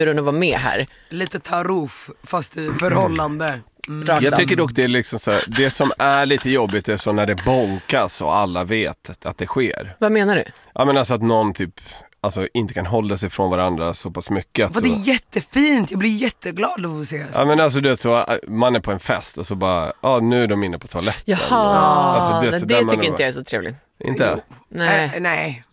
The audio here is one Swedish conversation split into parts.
att vara med här. Lite taruf fast i förhållande. Jag tycker dock det är liksom så här, det som är lite jobbigt är så när det bonkas och alla vet att det sker. Vad menar du? Ja, men alltså att någon typ inte kan hålla sig från varandra så pass mycket. Vad det är jättefint, jag blir jätteglad av att se. Ja, men alltså det så man är på en fest och så bara nu är de inne på toaletten. Jaha, alltså, det tycker inte jag är så trevligt. Inte? Nej. Nej.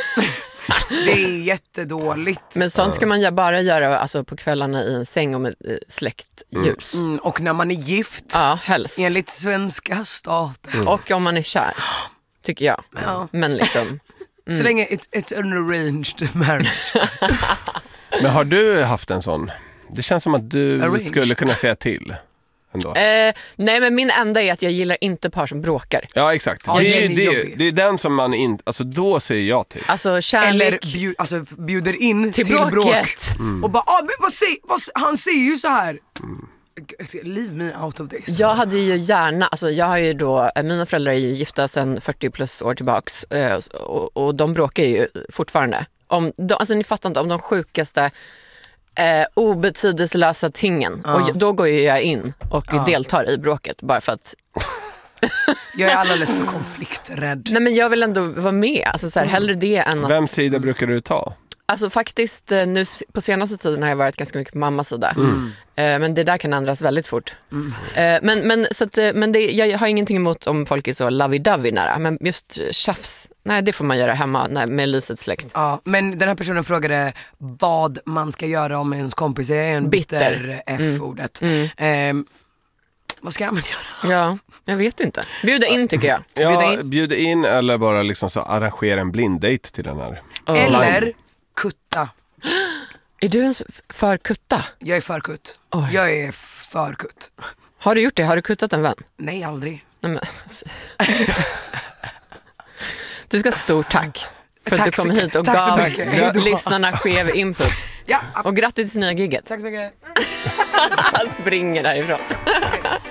Det är jättedåligt. Men sånt ska man bara göra alltså, på kvällarna i en säng och med släckt ljus. Och när man är gift. Ja, helst. Enligt svenska staten. Och om man är kär, tycker jag. Ja. Men liksom... Så länge it's an arranged marriage. Men har du haft en sån? Det känns som att du Arranged. skulle kunna säga till ändå. Nej, men min enda är att jag gillar inte par som bråkar. Ja, exakt. Ja, det den är jobbig. är den som man inte... Alltså då säger jag till. Alltså kärlek... Eller bjuder in till bråket. bråk. Och bara, men han säger ju så här. Leave me out of this. Jag hade ju gärna, alltså jag har ju då, mina föräldrar är ju gifta sedan 40 plus år tillbaks och de bråkar ju fortfarande. Alltså ni fattar inte, om de sjukaste obetydelselösa tingen. Och då går ju jag in och deltar i bråket bara för att... Jag är alldeles för konflikträdd. Nej, men jag vill ändå vara med, alltså så här, hellre det än att... Vems sida brukar du ta? Alltså faktiskt, nu på senaste tiden har jag varit ganska mycket på mammas sida. Men det där kan ändras väldigt fort. Men jag har ingenting emot om folk är så lovey-dovey nära. Men just tjafs, nej, det får man göra hemma med lyset släckt. Ja, men den här personen frågade vad man ska göra om ens kompis är en bitter F-ordet. Vad ska man göra? Ja, jag vet inte. Bjuda in tycker jag. Ja, bjuda in eller bara liksom så arrangera en blinddate till den här. Eller kutta. Är du ens för kutta? Jag är för kutt. Oj. Jag är för kutt. Har du gjort det? Har du kuttat en vän? Nej, aldrig. Nej, men... Du ska ha stort tack för att Tack du kom så hit och tack så gav mycket. Hej då. lyssnarna skev input. Ja. Och grattis till nya gigget. Tack så mycket. Han springer därifrån.